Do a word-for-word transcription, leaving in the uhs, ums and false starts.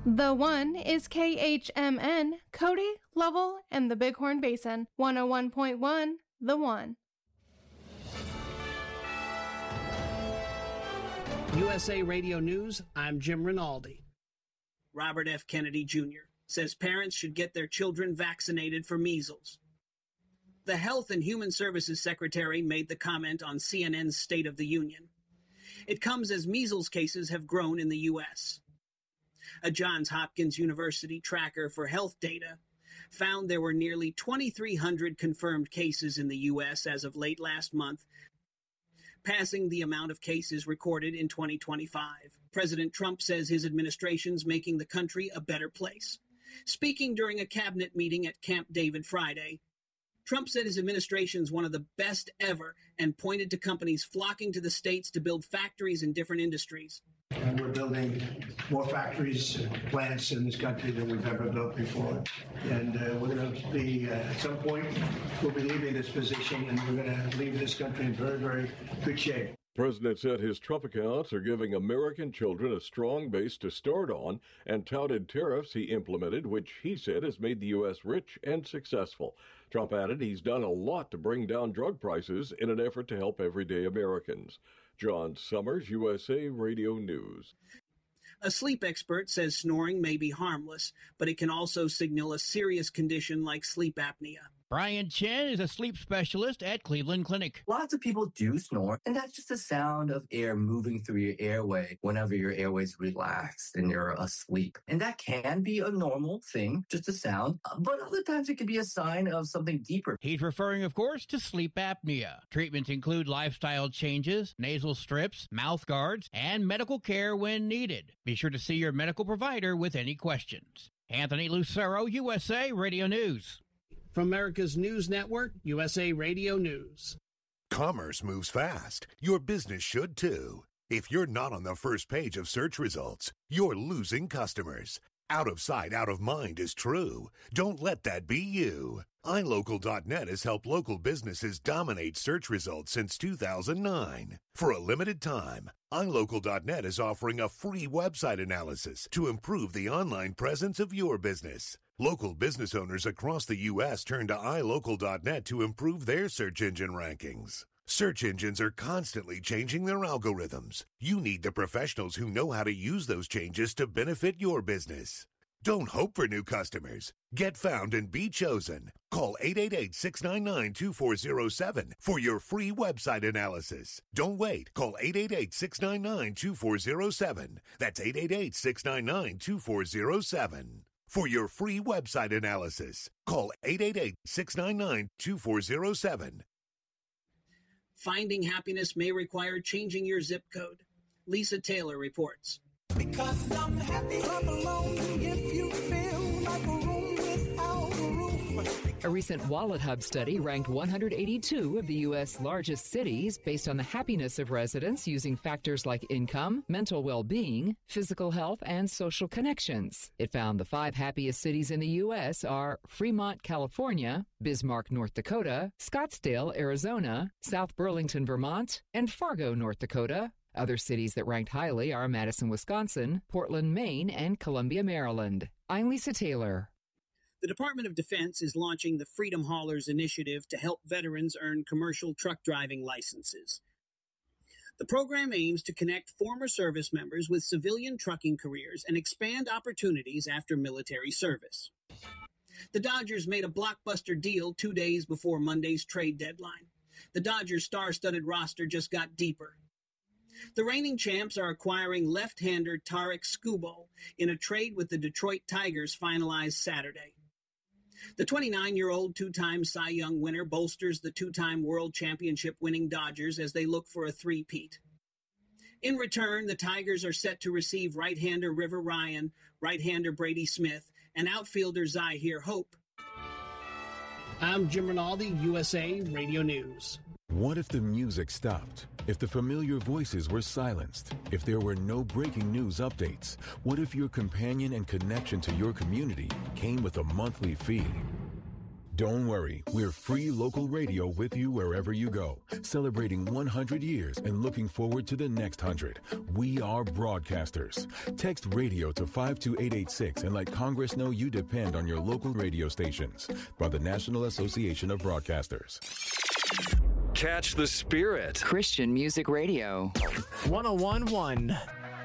The One is K H M N, Cody, Lovell, and the Bighorn Basin. one oh one point one, The One. U S A Radio News, I'm Jim Rinaldi. Robert F. Kennedy Junior says parents should get their children vaccinated for measles. The Health and Human Services Secretary made the comment on C N N's State of the Union. It comes as measles cases have grown in the U S. A Johns Hopkins University tracker for health data found there were nearly twenty-three hundred confirmed cases in the U S as of late last month, passing the amount of cases recorded in twenty twenty-five. President Trump says his administration's making the country a better place. Speaking during a cabinet meeting at Camp David Friday, Trump said his administration's one of the best ever and pointed to companies flocking to the states to build factories in different industries. And we're building more factories and plants in this country than we've ever built before. And uh, we're going to be, uh, at some point, we'll be leaving this position and we're going to leave this country in very, very good shape. The president said his Trump accounts are giving American children a strong base to start on and touted tariffs he implemented, which he said has made the U S rich and successful. Trump added he's done a lot to bring down drug prices in an effort to help everyday Americans. John Summers, U S A Radio News. A sleep expert says snoring may be harmless, but it can also signal a serious condition like sleep apnea. Brian Chen is a sleep specialist at Cleveland Clinic. Lots of people do snore, and that's just the sound of air moving through your airway whenever your airway's relaxed and you're asleep. And that can be a normal thing, just a sound, but other times it can be a sign of something deeper. He's referring, of course, to sleep apnea. Treatments include lifestyle changes, nasal strips, mouth guards, and medical care when needed. Be sure to see your medical provider with any questions. Anthony Lucero, U S A Radio News. From America's News Network, U S A Radio News. Commerce moves fast. Your business should too. If you're not on the first page of search results, you're losing customers. Out of sight, out of mind is true. Don't let that be you. i local dot net has helped local businesses dominate search results since two thousand nine. For a limited time, i local dot net is offering a free website analysis to improve the online presence of your business. Local business owners across the U S turn to i local dot net to improve their search engine rankings. Search engines are constantly changing their algorithms. You need the professionals who know how to use those changes to benefit your business. Don't hope for new customers. Get found and be chosen. Call eight eight eight, six nine nine, two four zero seven for your free website analysis. Don't wait. Call eight eight eight, six nine nine, two four zero seven. That's eight eight eight, six nine nine, two four zero seven. For your free website analysis, call eight eight eight, six nine nine, two four zero seven. Finding happiness may require changing your zip code. Lisa Taylor reports. Because I'm happy, clap along if you feel like a room without a roof. A recent Wallet Hub study ranked one hundred eighty-two of the U S largest cities based on the happiness of residents using factors like income, mental well-being, physical health, and social connections. It found the five happiest cities in the U S are Fremont, California, Bismarck, North Dakota, Scottsdale, Arizona, South Burlington, Vermont, and Fargo, North Dakota. Other cities that ranked highly are Madison, Wisconsin, Portland, Maine, and Columbia, Maryland. I'm Lisa Taylor. The Department of Defense is launching the Freedom Haulers Initiative to help veterans earn commercial truck driving licenses. The program aims to connect former service members with civilian trucking careers and expand opportunities after military service. The Dodgers made a blockbuster deal two days before Monday's trade deadline. The Dodgers' star-studded roster just got deeper. The reigning champs are acquiring left-hander Tarek Skubal in a trade with the Detroit Tigers finalized Saturday. The twenty-nine-year-old two-time Cy Young winner bolsters the two-time World Championship-winning Dodgers as they look for a three-peat. In return, the Tigers are set to receive right-hander River Ryan, right-hander Brady Smith, and outfielder Zahir Hope. I'm Jim Rinaldi, U S A Radio News. What if the music stopped? If the familiar voices were silenced? If there were no breaking news updates? What if your companion and connection to your community came with a monthly fee? Don't worry, we're free local radio with you wherever you go, celebrating one hundred years and looking forward to the next one hundred. We are broadcasters. Text radio to five two eight eight six and let Congress know you depend on your local radio stations. By the National Association of Broadcasters. Catch the spirit. Christian Music Radio. one oh one point one.